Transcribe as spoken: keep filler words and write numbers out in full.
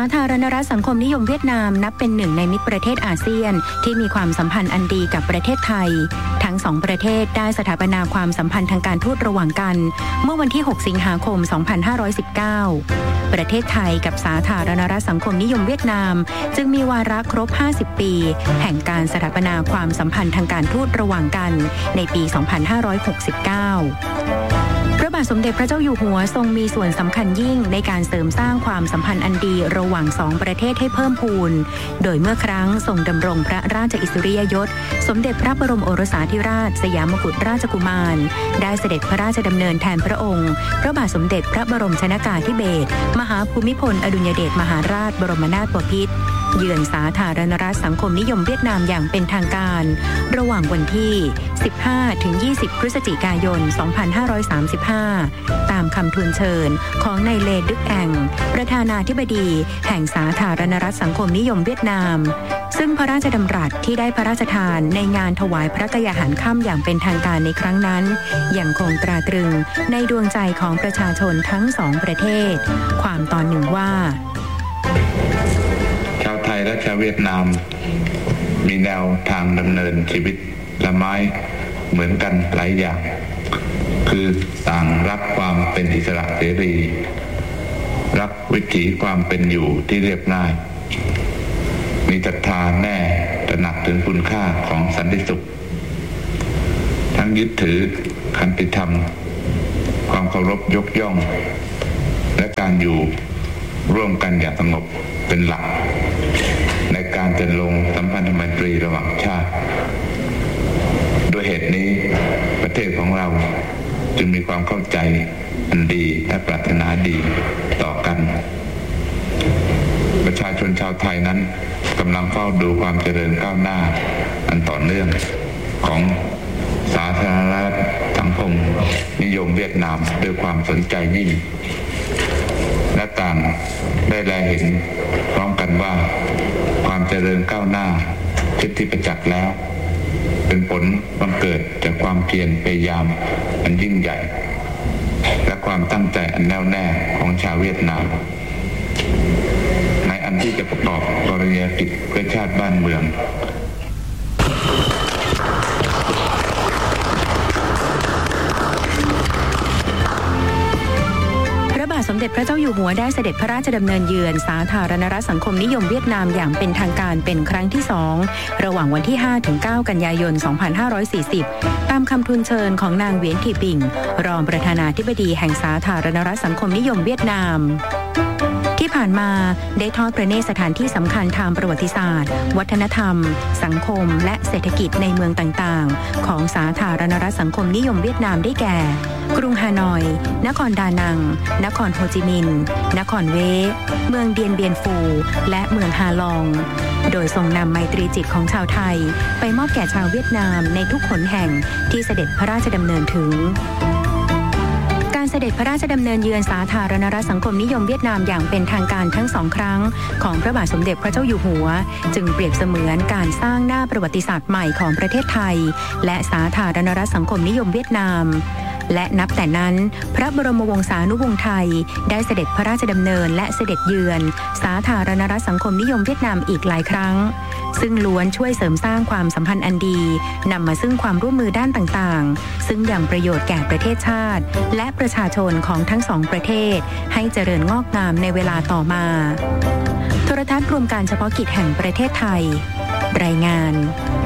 ธารณรัฐสังคมนิยมเวียดนามนับเป็นหนึ่งในมิตรประเทศอาเซียนที่มีความสัมพันธ์อันดีกับประเทศไทยทั้งสองประเทศได้สถาปนาความสัมพันธ์ทางการทูตระหว่างกันเมื่อวันที่หกสิงหาคมสองพันห้าร้อยสิบเก้าประเทศไทยกับสาธารณรัฐสังคมนิยมเวียดนามจึงมีวาระครบห้าสิบปีแห่งการสถาปนาความสัมพันธ์ทางการทูตระหว่างกันในปีสองพันห้าร้อยหกสิบเก้าพระบาทสมเด็จพระเจ้าอยู่หัวทรงมีส่วนสำคัญยิ่งในการเสริมสร้างความสัมพันธ์อันดีระหว่างสองประเทศให้เพิ่มพูนโดยเมื่อครั้งทรงดำรงพระราชอิสริยยศสมเด็จพระบรมโอรสาธิราชสยามกุฎราชกุมารได้เสด็จพระราชดำเนินแทนพระองค์พระบาทสมเด็จพระบรมชนกาธิเบศรมหาภูมิพลอดุลยเดชมหาราชบรมนาถบพิตรเยือนสาธารณรัฐสังคมนิยมเวียดนามอย่างเป็นทางการระหว่างวันที่ สิบห้าถึงยี่สิบ พฤศจิกายน สองพันห้าร้อยสามสิบห้า ตามคำทูลเชิญของนายเลดึกแองประธานาธิบดีแห่งสาธารณรัฐสังคมนิยมเวียดนามซึ่งพระราชดำรัสที่ได้พระราชทานในงานถวายพระกยาหารค่ำอย่างเป็นทางการในครั้งนั้นยังคงตราตรึงในดวงใจของประชาชนทั้งสองประเทศความตอนหนึ่งว่าชาวไทยและชาวเวียดนามมีแนวทางดำเนินชีวิตละไม้เหมือนกันหลายอย่างคือต่างรักความเป็นอิสระเสรีรักวิถีความเป็นอยู่ที่เรียบง่ายมีศรัทธาแน่ตระหนักถึงคุณค่าของสันติสุขทั้งยึดถือขันติธรรมความเคารพยกย่องและการอยู่ร่วมกันอย่างสงบเป็นหลักในการดำรงสัมพันธไมตรีระหว่างชาติด้วยเหตุนี้ประเทศของเราจึงมีความเข้าใจอันดีและปรารถนาดีต่อกันประชาชนชาวไทยนั้นกำลังเฝ้าดูความเจริญก้าวหน้าอันต่อเนื่องของสาธารณรัฐสังคมนิยมเวียดนามด้วยความสนใจยิ่งและต่างได้แลเห็นพร้อมกันว่าความเจริญก้าวหน้าที่ประจักษ์แล้วเป็นผลบังเกิดจากความเพียรพยายามอันยิ่งใหญ่และความตั้งใจอันแน่วแน่ของชาวเวียดนามในอันที่จะประกอบกรณียกิจเพื่อชาติบ้านเมืองสมเด็จพระเจ้าอยู่หัวได้เสด็จพระราชดำเนินเยือนสาธารณรัฐสังคมนิยมเวียดนามอย่างเป็นทางการเป็นครั้งที่สองระหว่างวันที่ ห้าถึงเก้า กันยายน สองพันห้าร้อยสี่สิบตามคำทูลเชิญของนางเหวียนทีปิ่งรองประธานาธิบดีแห่งสาธารณรัฐสังคมนิยมเวียดนามที่ผ่านมาได้ทอดพระเนตรสถานที่สำคัญทางประวัติศาสตร์วัฒนธรรมสังคมและเศรษฐกิจในเมืองต่างๆของสาธารณรัฐสังคมนิยมเวียดนามได้แก่กรุงฮานอยนครดานังนครโฮจิมินห์นครเวเมืองเดียนเบียนฟูและเมืองฮาลองโดยทรงนำไมตรีจิตของชาวไทยไปมอบแก่ชาวเวียดนามในทุกหนแห่งที่เสด็จพระราชดำเนินถึงการเสด็จพระราชดำเนินเยือนสาธารณรัฐสังคมนิยมเวียดนามอย่างเป็นทางการทั้งสองครั้งของพระบาทสมเด็จพระเจ้าอยู่หัวจึงเปรียบเสมือนการสร้างหน้าประวัติศาสตร์ใหม่ของประเทศไทยและสาธารณรัฐสังคมนิยมเวียดนามและนับแต่นั้นพระบรมวงศานุวงศ์ไทยได้เสด็จพระราชดำเนินและเสด็จเยือนสาธารณรัฐสังคมนิยมเวียดนามอีกหลายครั้งซึ่งล้วนช่วยเสริมสร้างความสัมพันธ์อันดีนำมาซึ่งความร่วมมือด้านต่างๆซึ่งยังประโยชน์แก่ประเทศชาติและประชาชนของทั้งสองประเทศให้เจริญงอกงามในเวลาต่อมาโทรทัศน์รวมการเฉพาะกิจแห่งประเทศไทยรายงาน